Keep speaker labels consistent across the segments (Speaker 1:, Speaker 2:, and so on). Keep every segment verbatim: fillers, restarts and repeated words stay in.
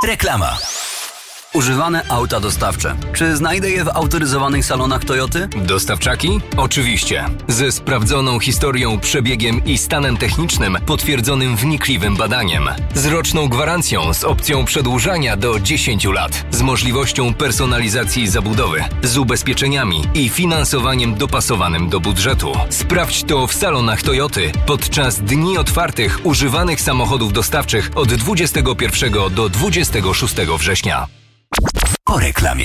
Speaker 1: Reklama. Używane auta dostawcze. Czy znajdę je w autoryzowanych salonach Toyoty?
Speaker 2: Dostawczaki? Oczywiście. Ze sprawdzoną historią, przebiegiem i stanem technicznym potwierdzonym wnikliwym badaniem. Z roczną gwarancją z opcją przedłużania do dziesięciu lat. Z możliwością personalizacji zabudowy. Z ubezpieczeniami i finansowaniem dopasowanym do budżetu. Sprawdź to w salonach Toyoty podczas dni otwartych używanych samochodów dostawczych od dwudziestego pierwszego do dwudziestego szóstego września.
Speaker 1: Po reklamie.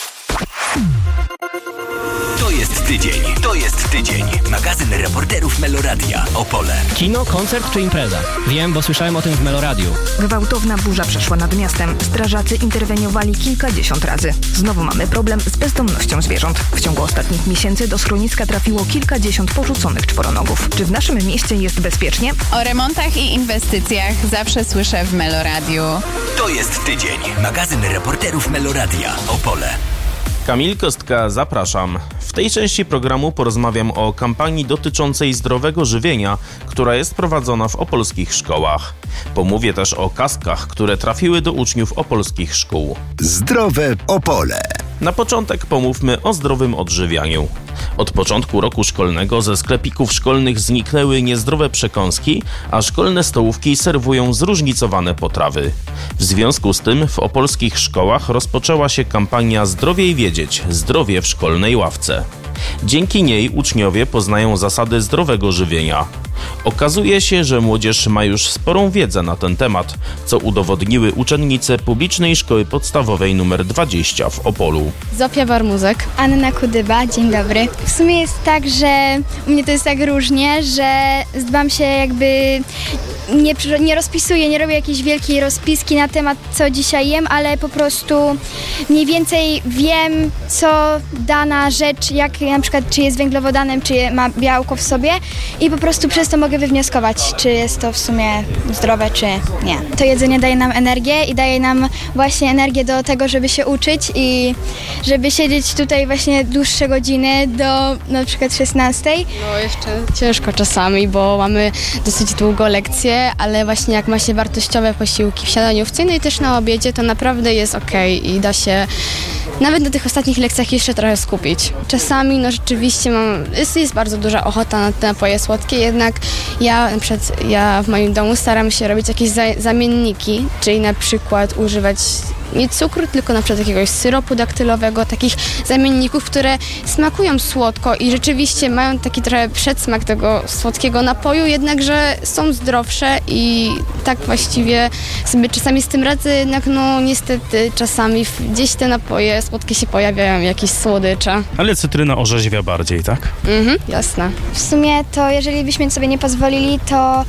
Speaker 1: To jest tydzień. To jest tydzień. Magazyn reporterów Meloradia. Opole.
Speaker 3: Kino, koncert czy impreza? Wiem, bo słyszałem o tym w Meloradiu.
Speaker 4: Gwałtowna burza przeszła nad miastem. Strażacy interweniowali kilkadziesiąt razy. Znowu mamy problem z bezdomnością zwierząt. W ciągu ostatnich miesięcy do schroniska trafiło kilkadziesiąt porzuconych czworonogów. Czy w naszym mieście jest bezpiecznie?
Speaker 5: O remontach i inwestycjach zawsze słyszę w Meloradiu.
Speaker 1: To jest tydzień. Magazyn reporterów Meloradia. Opole.
Speaker 6: Kamil Kostka, zapraszam. W tej części programu porozmawiam o kampanii dotyczącej zdrowego żywienia, która jest prowadzona w opolskich szkołach. Pomówię też o kaskach, które trafiły do uczniów opolskich szkół.
Speaker 7: Zdrowe Opole.
Speaker 6: Na początek pomówmy o zdrowym odżywianiu. Od początku roku szkolnego ze sklepików szkolnych zniknęły niezdrowe przekąski, a szkolne stołówki serwują zróżnicowane potrawy. W związku z tym w opolskich szkołach rozpoczęła się kampania Zdrowiej wiedzieć – zdrowie w szkolnej ławce. Dzięki niej uczniowie poznają zasady zdrowego żywienia. Okazuje się, że młodzież ma już sporą wiedzę na ten temat, co udowodniły uczennice Publicznej Szkoły Podstawowej nr dwadzieścia w Opolu.
Speaker 8: Zofia Warmuzek.
Speaker 9: Anna Kudyba, dzień dobry. W sumie jest tak, że u mnie to jest tak różnie, że dbam się jakby, nie, nie rozpisuję, nie robię jakiejś wielkiej rozpiski na temat, co dzisiaj jem, ale po prostu mniej więcej wiem, co dana rzecz, jak na przykład, czy jest węglowodanem, czy ma białko w sobie i po prostu przez to mogę wywnioskować, czy jest to w sumie zdrowe, czy nie. To jedzenie daje nam energię i daje nam właśnie energię do tego, żeby się uczyć i żeby siedzieć tutaj właśnie dłuższe godziny do na przykład szesnastej.
Speaker 8: No jeszcze ciężko czasami, bo mamy dosyć długo lekcje, ale właśnie jak ma się wartościowe posiłki w śniadaniówce, no i też na obiedzie, to naprawdę jest okej i da się nawet na tych ostatnich lekcjach jeszcze trochę skupić. Czasami no rzeczywiście mam, jest, jest bardzo duża ochota na te napoje słodkie, jednak ja na przykład ja w moim domu staram się robić jakieś za, zamienniki, czyli na przykład używać nie cukru, tylko na przykład jakiegoś syropu daktylowego, takich zamienników, które smakują słodko i rzeczywiście mają taki trochę przedsmak tego słodkiego napoju, jednakże są zdrowsze i tak właściwie sobie czasami z tym radzę, jednak no niestety czasami gdzieś te napoje słodkie się pojawiają, jakieś słodycze.
Speaker 10: Ale cytryna orzeźwia bardziej, tak?
Speaker 8: Mhm, jasne.
Speaker 9: W sumie to jeżeli byśmy sobie nie pozwolili, to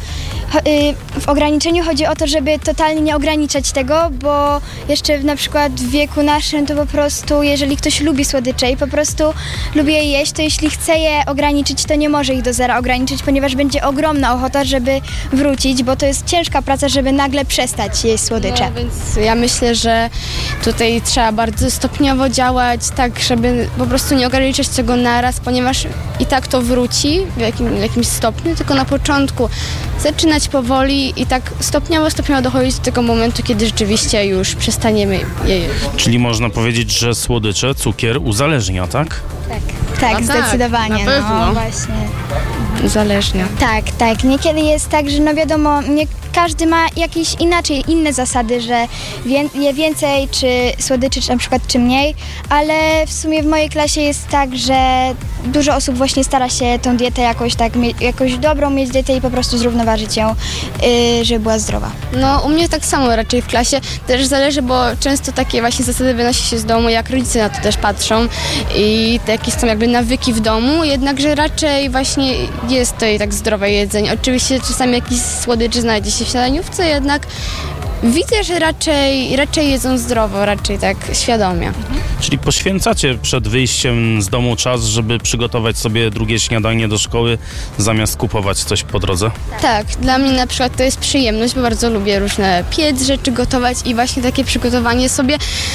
Speaker 9: w ograniczeniu chodzi o to, żeby totalnie nie ograniczać tego, bo jeszcze na przykład w wieku naszym to po prostu, jeżeli ktoś lubi słodycze i po prostu lubi je jeść, to jeśli chce je ograniczyć, to nie może ich do zera ograniczyć, ponieważ będzie ogromna ochota, żeby wrócić, bo to jest ciężka praca, żeby nagle przestać jeść słodycze.
Speaker 8: No, więc ja myślę, że tutaj trzeba bardzo stopniowo działać, tak żeby po prostu nie ograniczać tego naraz, ponieważ i tak to wróci w, jakim, w jakimś stopniu, tylko na początku zaczynać powoli i tak stopniowo, stopniowo dochodzić do tego momentu, kiedy rzeczywiście już przestaniemy je jeść.
Speaker 10: Czyli można powiedzieć, że słodycze, cukier uzależnia, tak?
Speaker 9: Tak, tak,
Speaker 8: no
Speaker 9: zdecydowanie.
Speaker 8: Tak, na pewno.
Speaker 9: No, właśnie.
Speaker 8: Uzależnia.
Speaker 9: Tak, tak. Niekiedy jest tak, że no wiadomo, nie każdy ma jakieś inaczej, inne zasady, że wie, je więcej, czy słodyczy, czy na przykład, czy mniej, ale w sumie w mojej klasie jest tak, że dużo osób właśnie stara się tą dietę jakoś tak, jakoś dobrą mieć dietę i po prostu zrównoważyć ją, yy, żeby była zdrowa.
Speaker 8: No u mnie tak samo raczej w klasie, też zależy, bo często takie właśnie zasady wynosi się z domu, jak rodzice na to też patrzą i jakieś są jakby nawyki w domu, jednakże raczej właśnie jest to i tak zdrowe jedzenie. Oczywiście czasami jakiś słodyczy znajdzie się w śniadaniówce, jednak widzę, że raczej, raczej jedzą zdrowo, raczej tak świadomie.
Speaker 10: Czyli poświęcacie przed wyjściem z domu czas, żeby przygotować sobie drugie śniadanie do szkoły, zamiast kupować coś po drodze?
Speaker 8: Tak, dla mnie na przykład to jest przyjemność, bo bardzo lubię różne piec rzeczy gotować i właśnie takie przygotowanie sobie